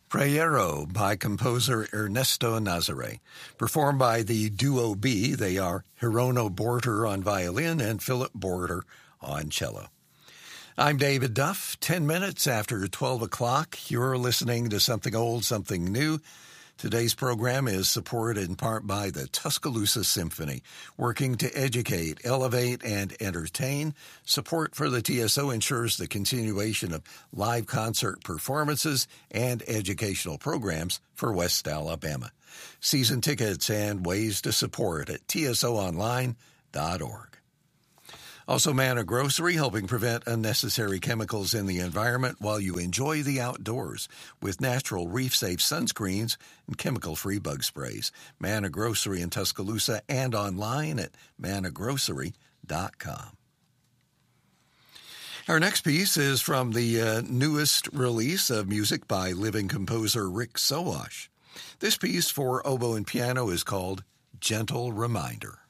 Prayero by composer Ernesto Nazare. Performed by the Duo B, they are Hirono Borter on violin and Philip Borter on cello. I'm David Duff. 10 minutes after 12 o'clock, you're listening to Something Old, Something New. Today's program is supported in part by the Tuscaloosa Symphony, working to educate, elevate, and entertain. Support for the TSO ensures the continuation of live concert performances and educational programs for West Alabama. Season tickets and ways to support at tsoonline.org. Also, Manna Grocery, helping prevent unnecessary chemicals in the environment while you enjoy the outdoors with natural reef-safe sunscreens and chemical-free bug sprays. Manna Grocery in Tuscaloosa and online at mannagrocery.com. Our next piece is from the newest release of music by living composer Rick Sowash. This piece for oboe and piano is called Gentle Reminder.